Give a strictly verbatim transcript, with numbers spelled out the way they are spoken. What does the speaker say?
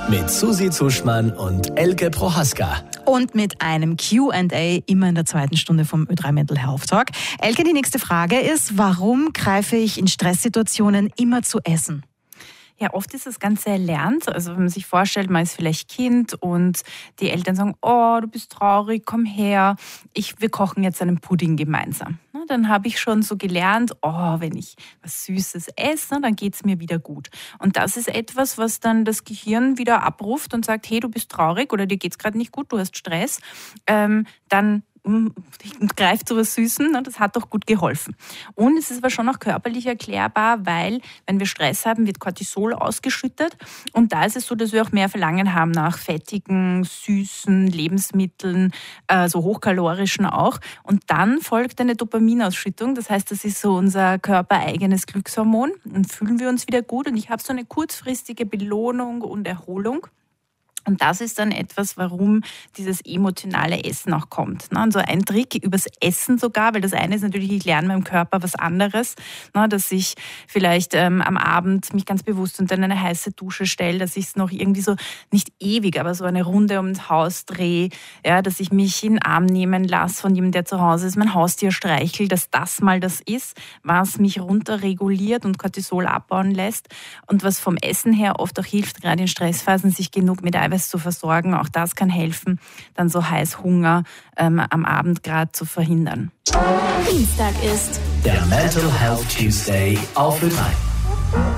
mit Susi Zuschmann und Elke Prohaska. Und mit einem Q and A immer in der zweiten Stunde vom Ö drei Mental Health Talk. Elke, die nächste Frage ist, warum greife ich in Stresssituationen immer zu Essen? Ja, oft ist das Ganze erlernt. Also wenn man sich vorstellt, man ist vielleicht Kind und die Eltern sagen, oh, du bist traurig, komm her, ich, wir kochen jetzt einen Pudding gemeinsam. Dann habe ich schon so gelernt, oh, wenn ich was Süßes esse, dann geht es mir wieder gut. Und das ist etwas, was dann das Gehirn wieder abruft und sagt, hey, du bist traurig oder dir geht es gerade nicht gut, du hast Stress. Ähm, dann greift zu was Süßen, das hat doch gut geholfen. Und es ist aber schon auch körperlich erklärbar, weil wenn wir Stress haben, wird Cortisol ausgeschüttet und da ist es so, dass wir auch mehr Verlangen haben nach fettigen, süßen Lebensmitteln, äh, so hochkalorischen auch. Und dann folgt eine Dopaminausschüttung, das heißt, das ist so unser körpereigenes Glückshormon und fühlen wir uns wieder gut und ich habe so eine kurzfristige Belohnung und Erholung. Und das ist dann etwas, warum dieses emotionale Essen auch kommt. Also ein Trick übers Essen sogar, weil das eine ist natürlich, ich lerne meinem Körper was anderes, dass ich vielleicht ähm, am Abend mich ganz bewusst unter eine heiße Dusche stelle, dass ich es noch irgendwie so, nicht ewig, aber so eine Runde ums Haus drehe, ja, dass ich mich in den Arm nehmen lasse von jemandem, der zu Hause ist, mein Haustier streichelt, dass das mal das ist, was mich runterreguliert und Cortisol abbauen lässt und was vom Essen her oft auch hilft, gerade in Stressphasen, sich genug mit Eiweiß zu versorgen. Auch das kann helfen, dann so Heißhunger ähm, am Abend gerade zu verhindern. Dienstag ist der Mental Health Tuesday auf Ö drei.